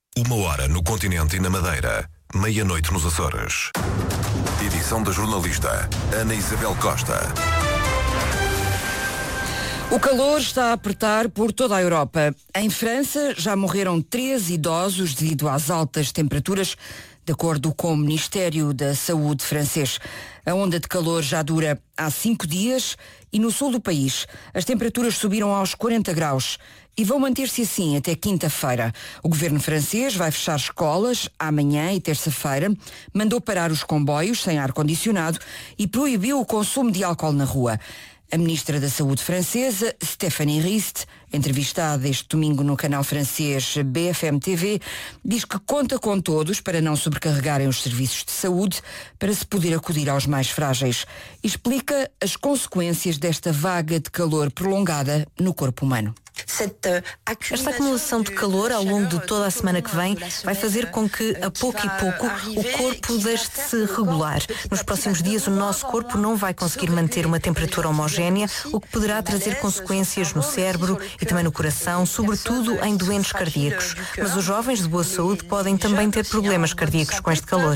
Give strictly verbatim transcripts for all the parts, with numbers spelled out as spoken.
Uma hora no continente e na Madeira, meia-noite nos Açores. Edição da jornalista Ana Isabel Costa. O calor está a apertar por toda a Europa. Em França já morreram três idosos devido às altas temperaturas, de acordo com o Ministério da Saúde francês. A onda de calor já dura há cinco dias e no sul do país as temperaturas subiram aos quarenta graus e vão manter-se assim até quinta-feira. O governo francês vai fechar escolas amanhã e terça-feira, mandou parar os comboios sem ar-condicionado e proibiu o consumo de álcool na rua. A ministra da Saúde francesa, Stéphanie Rist, entrevistada este domingo no canal francês B F M T V, diz que conta com todos para não sobrecarregarem os serviços de saúde, para se poder acudir aos mais frágeis. E explica as consequências desta vaga de calor prolongada no corpo humano. Esta acumulação de calor ao longo de toda a semana que vem vai fazer com que, a pouco e pouco, o corpo deixe de se regular. Nos próximos dias, o nosso corpo não vai conseguir manter uma temperatura homogénea, o que poderá trazer consequências no cérebro e também no coração, sobretudo em doentes cardíacos. Mas os jovens de boa saúde podem também ter problemas cardíacos com este calor.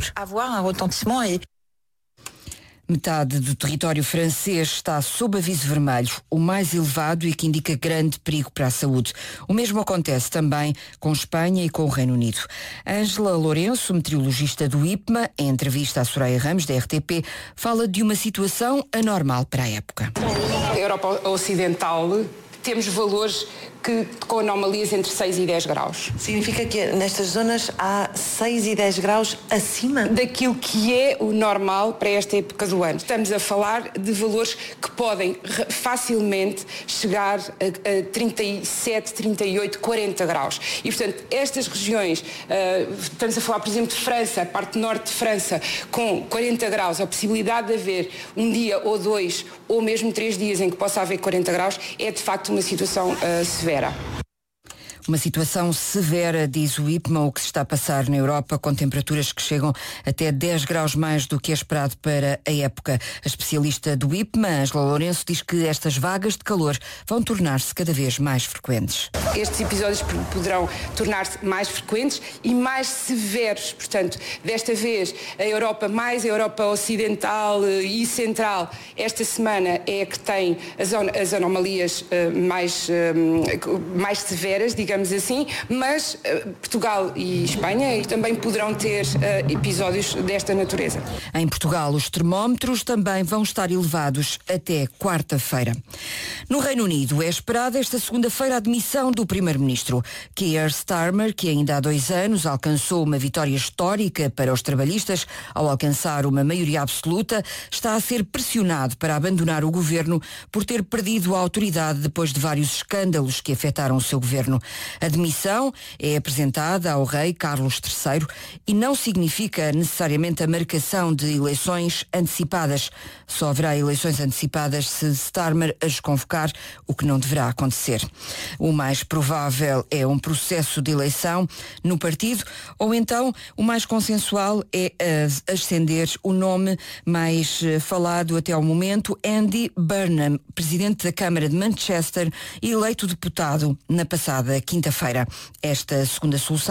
Metade do território francês está sob aviso vermelho, o mais elevado e que indica grande perigo para a saúde. O mesmo acontece também com Espanha e com o Reino Unido. Ângela Lourenço, meteorologista do I P M A, em entrevista à Soraya Ramos, da R T P, fala de uma situação anormal para a época. Na Europa Ocidental temos valores que, com anomalias entre seis e dez graus. Significa que nestas zonas há seis e dez graus acima daquilo que é o normal para esta época do ano. Estamos a falar de valores que podem facilmente chegar a, a trinta e sete, trinta e oito, quarenta graus. E, portanto, estas regiões, uh, estamos a falar, por exemplo, de França, a parte norte de França, com quarenta graus, a possibilidade de haver um dia ou dois, ou mesmo três dias em que possa haver quarenta graus, é de facto uma situação uh, severa. Uma situação severa, diz o I P M A, o que se está a passar na Europa, com temperaturas que chegam até dez graus mais do que é esperado para a época. A especialista do I P M A, Ângela Lourenço, diz que estas vagas de calor vão tornar-se cada vez mais frequentes. Estes episódios poderão tornar-se mais frequentes e mais severos. Portanto, desta vez, a Europa, mais a Europa Ocidental e Central, esta semana é a que tem as, as anomalias uh, mais, uh, mais severas, digamos assim, mas uh, Portugal e Espanha também poderão ter uh, episódios desta natureza. Em Portugal, os termómetros também vão estar elevados até quarta-feira. No Reino Unido, é esperada esta segunda-feira a admissão do primeiro-ministro. Keir Starmer, que ainda há dois anos alcançou uma vitória histórica para os trabalhistas ao alcançar uma maioria absoluta, está a ser pressionado para abandonar o governo por ter perdido a autoridade depois de vários escândalos que afetaram o seu governo. A demissão é apresentada ao rei Carlos terceiro e não significa necessariamente a marcação de eleições antecipadas. Só haverá eleições antecipadas se Starmer as convocar, o que não deverá acontecer. O mais provável é um processo de eleição no partido, ou então o mais consensual é ascender o nome mais falado até ao momento, Andy Burnham, presidente da Câmara de Manchester e eleito deputado na passada quinta-feira. Esta segunda solução